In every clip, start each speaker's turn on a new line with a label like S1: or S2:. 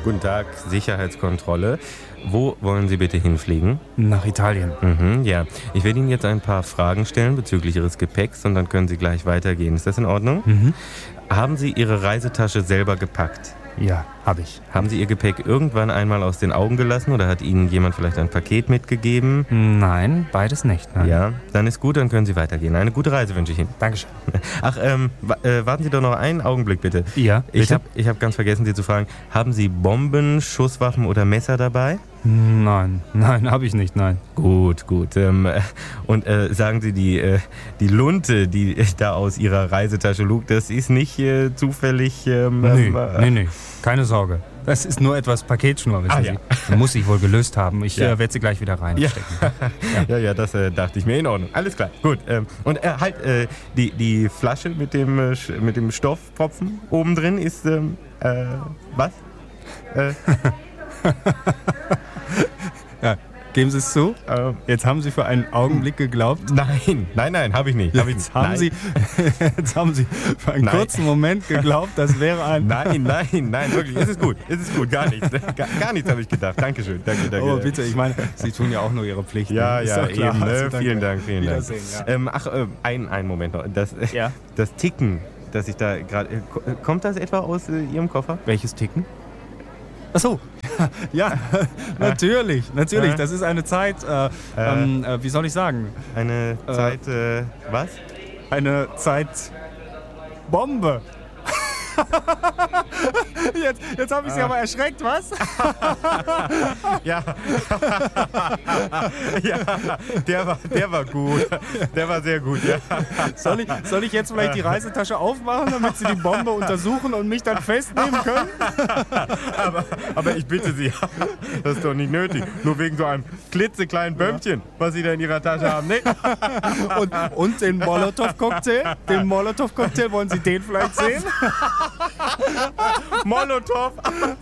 S1: Guten Tag, Sicherheitskontrolle. Wo wollen Sie bitte hinfliegen?
S2: Nach Italien.
S1: Ja. Ich werde Ihnen jetzt ein paar Fragen stellen bezüglich Ihres Gepäcks und dann können Sie gleich weitergehen. Ist das in Ordnung? Haben Sie Ihre Reisetasche selber gepackt?
S2: Ja, habe ich.
S1: Haben Sie Ihr Gepäck irgendwann einmal aus den Augen gelassen oder hat Ihnen jemand vielleicht ein Paket mitgegeben?
S2: Nein, beides nicht. Nein.
S1: Ja, dann ist gut, dann können Sie weitergehen. Eine gute Reise wünsche ich Ihnen.
S2: Dankeschön.
S1: Ach, warten Sie doch noch einen Augenblick bitte.
S2: Ja, bitte?
S1: Ich hab ganz vergessen, Sie zu fragen, haben Sie Bomben, Schusswaffen oder Messer dabei?
S2: Nein, habe ich nicht, nein.
S1: Gut. Und sagen Sie, die Lunte, die da aus Ihrer Reisetasche lugt, das ist nicht zufällig...
S2: Nee, keine Sorge. Das ist nur etwas Paketschnur, wissen Sie. Man muss sich wohl gelöst haben. Ich werde sie gleich wieder reinstecken.
S1: Ja, das dachte ich mir. In Ordnung. Alles klar, gut. Und die Flasche mit dem Stofftropfen oben drin ist, was?
S2: Ja, geben Sie es zu? Jetzt haben Sie für einen Augenblick geglaubt.
S1: Nein, habe ich nicht.
S2: Jetzt haben Sie für einen kurzen Moment geglaubt, das wäre ein...
S1: Nein, wirklich. Es ist gut, gar nichts. Gar nichts habe ich gedacht. Dankeschön. Danke.
S2: Oh, bitte, ich meine, Sie tun ja auch nur Ihre Pflicht.
S1: Ja,
S2: ist doch klar.
S1: eben. Ne?
S2: Also,
S1: Vielen Dank.
S2: Wiedersehen, ja.
S1: Einen Moment noch. Das Ticken, das ich da gerade... kommt das etwa aus Ihrem Koffer?
S2: Welches Ticken? Ach so, ja, natürlich. Das ist eine Zeit, wie soll ich sagen?
S1: Eine Zeit, was?
S2: Eine Zeitbombe. Jetzt habe ich Sie aber erschreckt, was?
S1: Ja. Der war gut. Der war sehr gut, ja.
S2: Soll ich jetzt vielleicht die Reisetasche aufmachen, damit Sie die Bombe untersuchen und mich dann festnehmen können?
S1: Aber ich bitte Sie, das ist doch nicht nötig. Nur wegen so einem klitzekleinen Bömmchen, was Sie da in Ihrer Tasche haben. Nee.
S2: Und den Molotow-Cocktail? Den Molotow-Cocktail, wollen Sie den vielleicht sehen?
S1: Molotow.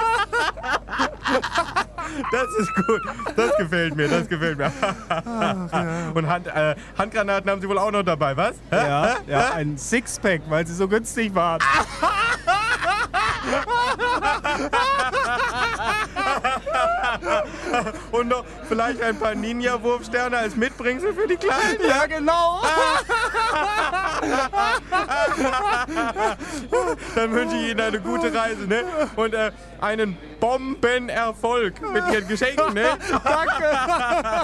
S1: Das ist gut. Das gefällt mir. Und Handgranaten haben Sie wohl auch noch dabei, was?
S2: Ja, ein Sixpack, weil sie so günstig waren.
S1: Und noch vielleicht ein paar Ninja-Wurfsterne als Mitbringsel für die Kleinen.
S2: Ja, genau.
S1: Dann wünsche ich Ihnen eine gute Reise, ne? Und einen Bombenerfolg mit Ihren Geschenken, ne?
S2: Danke.